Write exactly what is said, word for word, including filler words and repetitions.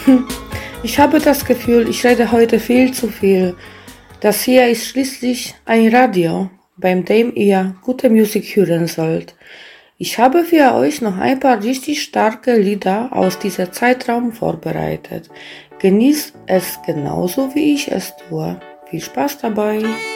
Ich habe das Gefühl, ich rede heute viel zu viel. Das hier ist schließlich ein Radio, bei dem ihr gute Musik hören sollt. Ich habe für euch noch ein paar richtig starke Lieder aus diesem Zeitraum vorbereitet. Genießt es genauso wie ich es tue. Viel Spaß dabei!